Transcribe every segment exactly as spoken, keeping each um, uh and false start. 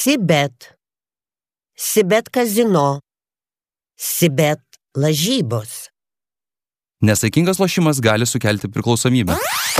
Sibet, Sibet kazino, Sibet lažybos. Nesaikingas lošimas gali sukelti priklausomybę.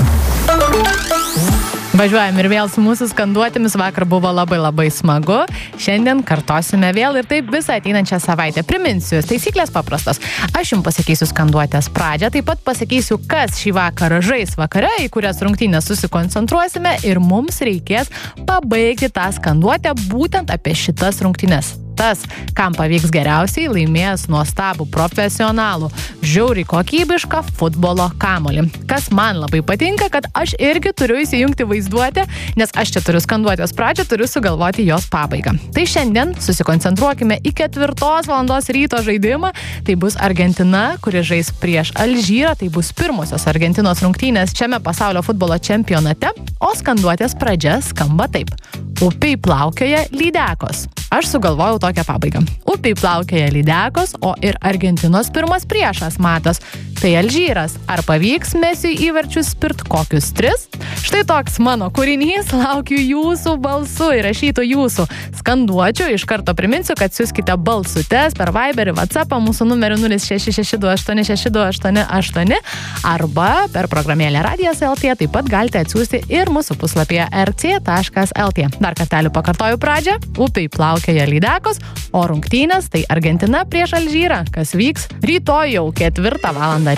Važiuojam ir vėl su mūsų skanduotėmis. Vakar buvo labai labai smagu. Šiandien kartosime vėl ir taip visą ateinančią savaitę. Priminsiu, taisyklės paprastos. Aš jums pasakysiu skanduotės pradžią, taip pat pasakysiu, kas šį vakarą žais vakare, į kurias rungtynės susikoncentruosime ir mums reikės pabaigti tą skanduotę būtent apie šitas rungtynės. Tas, kam pavyks geriausiai, laimės nuostabų profesionalų, žiauriai kokybišką futbolo kamuolį. Kas man labai patinka, kad aš irgi turiu įsijungti vaizduotę, nes aš čia turiu skanduotės pradžią, turiu sugalvoti jos pabaigą. Tai šiandien susikoncentruokime į ketvirtos valandos ryto žaidimą. Tai bus Argentina, kuri žais prieš Alžyrą. Tai bus pirmosios Argentinos rungtynės šiame pasaulio futbolo čempionate, o skanduotės pradžia skamba taip. Upiai plaukioja lydekos. Aš sugalvojau tokią pabaigą. Upiai plaukioja lydekos, o ir Argentinos pirmas priešas matas. Tai Alžyras. Ar pavyks Mesiui įvarčius spirt kokius tris? Štai toks mano kūrinys, laukiu jūsų balsų, įrašytų jūsų skanduočių. Iš karto priminsiu, kad siųskite balsutes per Viberį, WhatsAppą mūsų numeriu nulis šeši šeši du aštuoni šeši du aštuoni aštuoni arba per programėlę Radijas taškas el tė. Taip pat galite atsiųsti ir mūsų puslapyje er cė taškas el tė. Dar kartelį pakartoju pradžią. Upiai plaukioja lydekos, o rungtynės tai Argentina prieš Alžyrą, kas vyks rytoj jau ketvirtą valandą.